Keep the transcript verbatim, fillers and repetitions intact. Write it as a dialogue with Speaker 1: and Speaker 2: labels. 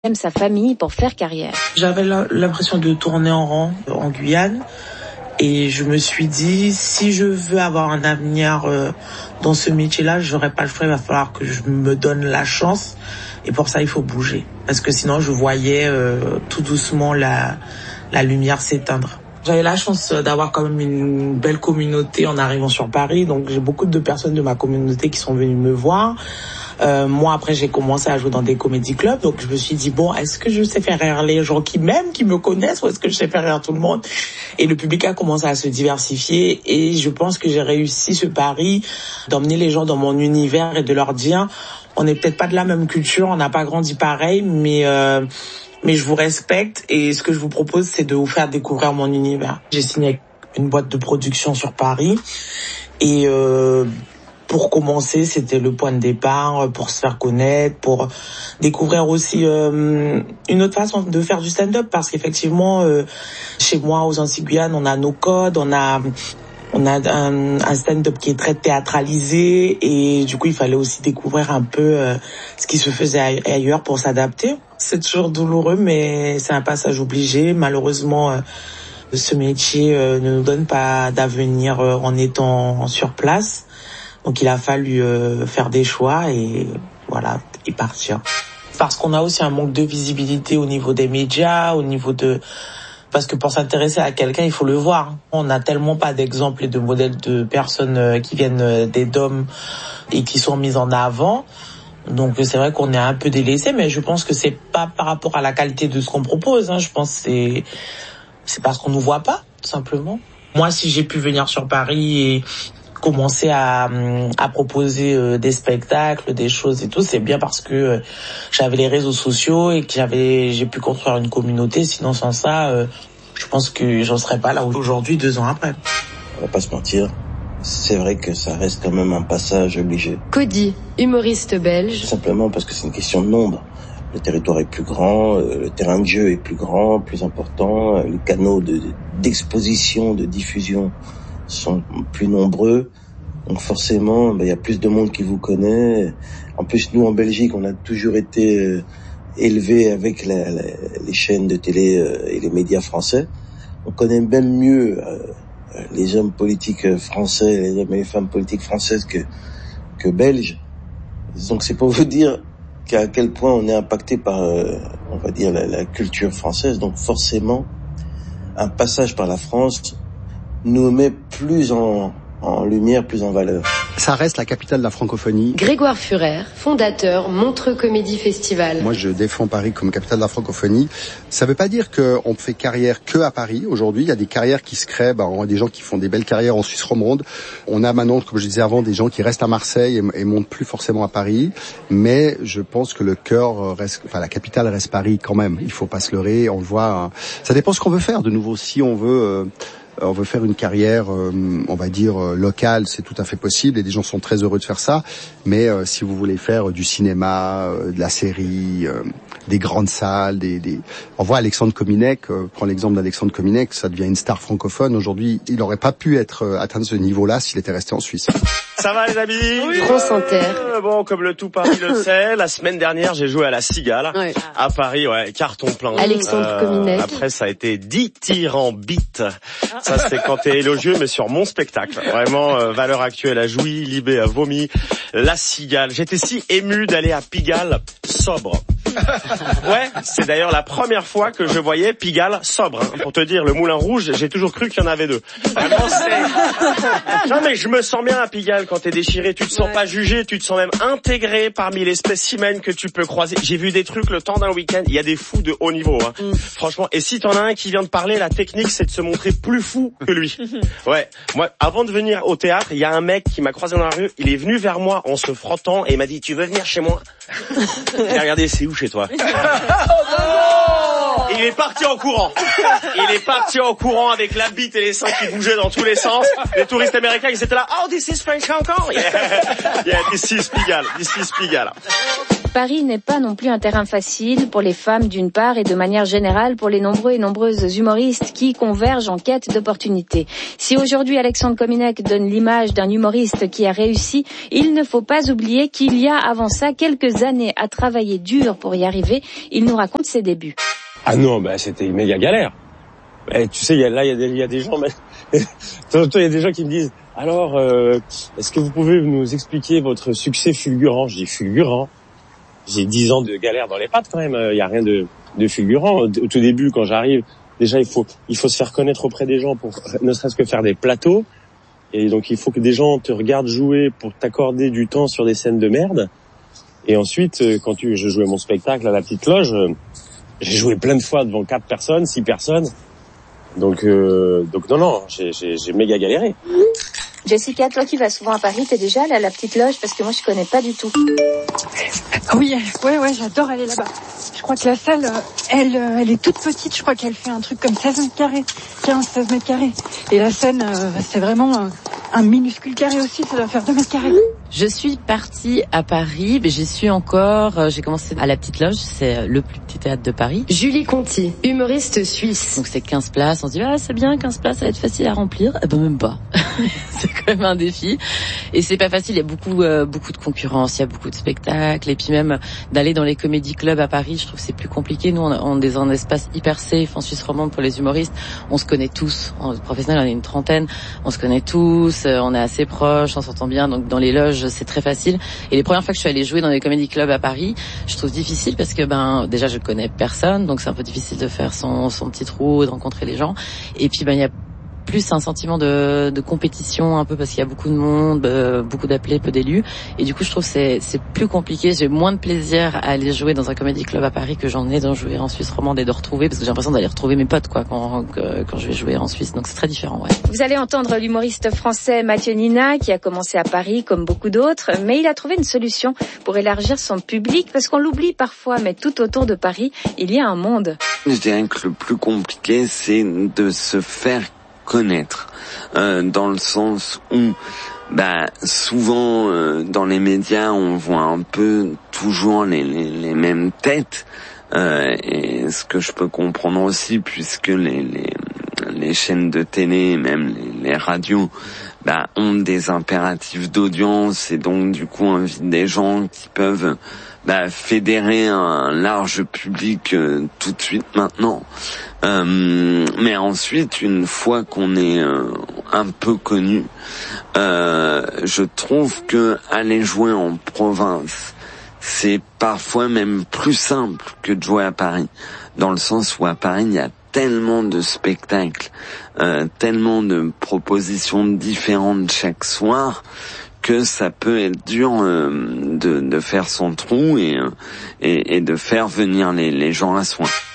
Speaker 1: aime sa famille pour faire carrière.
Speaker 2: J'avais l'impression de tourner en rond en Guyane et je me suis dit, si je veux avoir un avenir euh, dans ce métier-là, j'aurais pas le choix, il va falloir que je me donne la chance et pour ça il faut bouger. Parce que sinon je voyais euh, tout doucement la, la lumière s'éteindre. J'avais la chance d'avoir quand même une belle communauté en arrivant sur Paris, donc j'ai beaucoup de personnes de ma communauté qui sont venues me voir. Euh, moi, après, j'ai commencé à jouer dans des comédie clubs, donc je me suis dit, bon, est-ce que je sais faire rire les gens qui m'aiment, qui me connaissent, ou est-ce que je sais faire rire tout le monde? Et le public a commencé à se diversifier, et je pense que j'ai réussi ce pari d'emmener les gens dans mon univers et de leur dire, on n'est peut-être pas de la même culture, on n'a pas grandi pareil, mais... Euh, mais je vous respecte et ce que je vous propose, c'est de vous faire découvrir mon univers. J'ai signé avec une boîte de production sur Paris et euh, pour commencer, c'était le point de départ pour se faire connaître, pour découvrir aussi euh, une autre façon de faire du stand-up parce qu'effectivement, euh, chez moi, aux Antilles Guyane, on a nos codes, on a... On a un, un stand-up qui est très théâtralisé et du coup, il fallait aussi découvrir un peu euh, ce qui se faisait ailleurs pour s'adapter. C'est toujours douloureux, mais c'est un passage obligé. Malheureusement, euh, ce métier euh, ne nous donne pas d'avenir euh, en étant sur place. Donc, il a fallu euh, faire des choix et voilà, et partir. Parce qu'on a aussi un manque de visibilité au niveau des médias, au niveau de... Parce que pour s'intéresser à quelqu'un, il faut le voir. On n'a tellement pas d'exemples et de modèles de personnes qui viennent des D O M et qui sont mises en avant. Donc c'est vrai qu'on est un peu délaissé, mais je pense que c'est pas par rapport à la qualité de ce qu'on propose. Hein. Je pense que c'est c'est parce qu'on nous voit pas, tout simplement. Moi, si j'ai pu venir sur Paris et commencer à, à proposer euh, des spectacles, des choses et tout, c'est bien parce que euh, j'avais les réseaux sociaux et que j'avais, j'ai pu construire une communauté. Sinon, sans ça, euh, je pense que j'en serais pas là aujourd'hui, deux ans après.
Speaker 3: On va pas se mentir, c'est vrai que ça reste quand même un passage obligé.
Speaker 1: Cody, humoriste belge.
Speaker 3: Simplement parce que c'est une question de nombre. Le territoire est plus grand, le terrain de jeu est plus grand, plus important, les canaux de, d'exposition, de diffusion sont plus nombreux, donc forcément il y a plus de monde qui vous connaît. En plus nous en Belgique on a toujours été euh, élevés avec la, la, les chaînes de télé euh, et les médias français. On connaît même mieux euh, les hommes politiques français, les hommes et les femmes politiques françaises que que belges. Donc c'est pour vous dire qu'à quel point on est impacté par euh, on va dire la, la culture française. Donc forcément un passage par la France nous met plus en, en lumière, plus en valeur.
Speaker 4: Ça reste la capitale de la francophonie.
Speaker 1: Grégoire Furer, fondateur Montreux Comédie Festival.
Speaker 4: Moi, je défends Paris comme capitale de la francophonie. Ça veut pas dire qu'on fait carrière que à Paris. Aujourd'hui, il y a des carrières qui se créent. Ben, on a des gens qui font des belles carrières en Suisse romande. On a maintenant, comme je disais avant, des gens qui restent à Marseille et, et montent plus forcément à Paris. Mais je pense que le cœur reste, enfin, la capitale reste Paris quand même. Il faut pas se leurrer. On le voit. Hein. Ça dépend ce qu'on veut faire. De nouveau, si on veut. Euh, on veut faire une carrière, euh, on va dire, euh, locale, c'est tout à fait possible et des gens sont très heureux de faire ça. Mais euh, si vous voulez faire euh, du cinéma, euh, de la série, euh, des grandes salles, des, des... on voit Alexandre Kominek, euh, prends l'exemple d'Alexandre Kominek, ça devient une star francophone. Aujourd'hui, il n'aurait pas pu être euh, atteindre ce niveau-là s'il était resté en Suisse.
Speaker 5: Ça va les amis?
Speaker 1: Oui. France Inter.
Speaker 5: Euh, bon, comme le tout Paris le sait, la semaine dernière j'ai joué à la Cigale, ouais. à Paris, ouais, carton plein.
Speaker 1: Alexandre euh, Kominek.
Speaker 5: Après ça a été dix tirs en bite. Ça c'est quand t'es élogieux, mais sur mon spectacle. Vraiment, euh, valeur actuelle a joui, Libé a vomi. La Cigale. J'étais si ému d'aller à Pigalle sobre. Ouais, c'est d'ailleurs la première fois que je voyais Pigalle sobre. Hein. Pour te dire, le Moulin Rouge, j'ai toujours cru qu'il y en avait deux. Vraiment, c'est... Non mais je me sens bien à Pigalle quand t'es déchiré. Tu te sens ouais. pas jugé, tu te sens même intégré parmi les spécimens que tu peux croiser. J'ai vu des trucs le temps d'un week-end. Il y a des fous de haut niveau. Hein. Mm. Franchement, et si t'en as un qui vient de parler, la technique c'est de se montrer plus fou que lui. Ouais. Moi, avant de venir au théâtre, il y a un mec qui m'a croisé dans la rue. Il est venu vers moi en se frottant et il m'a dit, tu veux venir chez moi? Et regardez, c'est où chez toi? Et il est parti en courant. Il est parti en courant avec la bite et les seins qui bougeaient dans tous les sens. Les touristes américains, ils étaient là. Oh, this is French Hong Kong. Yeah, yeah, this is Pigalle. This is Pigalle.
Speaker 6: Paris n'est pas non plus un terrain facile pour les femmes d'une part et de manière générale pour les nombreux et nombreuses humoristes qui convergent en quête d'opportunités. Si aujourd'hui Alexandre Kominec donne l'image d'un humoriste qui a réussi, il ne faut pas oublier qu'il y a avant ça quelques années à travailler dur pour y arriver. Il nous raconte ses débuts.
Speaker 7: Ah non, bah c'était une méga galère. Et tu sais, y a, là, il y a des, il y a des gens, il y a des gens qui me disent, alors, euh, est-ce que vous pouvez nous expliquer votre succès fulgurant? Je dis fulgurant. J'ai dix ans de galère dans les pattes quand même. Il y a rien de, de fulgurant. Au tout début, quand j'arrive, déjà il faut, il faut se faire connaître auprès des gens pour ne serait-ce que faire des plateaux. Et donc il faut que des gens te regardent jouer pour t'accorder du temps sur des scènes de merde. Et ensuite, quand tu, je jouais mon spectacle à la Petite Loge, j'ai joué plein de fois devant quatre personnes, six personnes. Donc, euh, donc non, non, j'ai, j'ai, j'ai méga galéré.
Speaker 6: Jessica, toi qui vas souvent à Paris, t'es déjà allée à la Petite Loge parce que moi je connais pas du tout.
Speaker 8: Oui, ouais, ouais, j'adore aller là-bas. Je crois que la salle, elle, elle est toute petite. Je crois qu'elle fait un truc comme seize mètres carrés, quinze, seize mètres carrés. Et la scène, c'est vraiment un minuscule carré aussi. Ça doit faire deux mètres carrés.
Speaker 9: Je suis partie à Paris, mais j'y suis encore. J'ai commencé à la Petite Loge, c'est le plus petit théâtre de Paris.
Speaker 1: Julie Conti, humoriste suisse.
Speaker 9: Donc c'est quinze places. On se dit ah c'est bien, quinze places, ça va être facile à remplir. Eh ben même pas. C'est quand même un défi. Et c'est pas facile. Il y a beaucoup, euh, beaucoup de concurrence. Il y a beaucoup de spectacles. Et puis même d'aller dans les comédie clubs à Paris, je trouve que c'est plus compliqué. Nous, on, on est dans un espace hyper safe en Suisse romande pour les humoristes. On se connaît tous. En professionnel, on est une trentaine. On se connaît tous. Euh, on est assez proches. On s'entend bien. Donc dans les loges, c'est très facile. Et les premières fois que je suis allée jouer dans des comédie clubs à Paris, je trouve difficile parce que ben déjà je connais personne, donc c'est un peu difficile de faire son son petit trou, de rencontrer les gens. Et puis ben il y a plus un sentiment de, de compétition un peu parce qu'il y a beaucoup de monde, euh, beaucoup d'appelés, peu d'élus. Et du coup, je trouve que c'est, c'est plus compliqué. J'ai moins de plaisir à aller jouer dans un comédie club à Paris que j'en ai d'en jouer en Suisse romande et de retrouver, parce que j'ai l'impression d'aller retrouver mes potes quoi quand, quand je vais jouer en Suisse. Donc c'est très différent, ouais.
Speaker 6: Vous allez entendre l'humoriste français Mathieu Nina qui a commencé à Paris comme beaucoup d'autres, mais il a trouvé une solution pour élargir son public parce qu'on l'oublie parfois, mais tout autour de Paris, il y a un monde.
Speaker 10: Je dirais que le plus compliqué, c'est de se faire connaître, euh, dans le sens où bah souvent euh, dans les médias on voit un peu toujours les, les, les mêmes têtes, euh, et ce que je peux comprendre aussi puisque les, les, les chaînes de télé, même les, les radios, bah ont des impératifs d'audience et donc du coup invitent des gens qui peuvent bah fédérer un large public euh, tout de suite maintenant. Euh, mais ensuite, une fois qu'on est euh, un peu connu, euh, je trouve que aller jouer en province, c'est parfois même plus simple que de jouer à Paris, dans le sens où à Paris il y a tellement de spectacles, euh, tellement de propositions différentes chaque soir, que ça peut être dur euh, de, de faire son trou et, et, et de faire venir les, les gens à soi.